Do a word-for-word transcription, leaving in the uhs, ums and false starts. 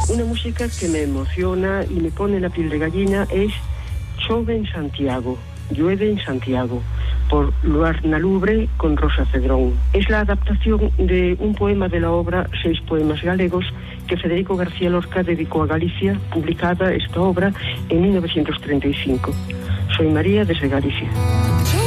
Una música que me emociona y me pone la piel de gallina es Chove en Santiago, llueve en Santiago, por Luar na Lubre con Rosa Cedrón. Es la adaptación de un poema de la obra Seis poemas galegos que Federico García Lorca dedicó a Galicia, publicada esta obra en mil novecientos treinta y cinco. Soy María desde Galicia.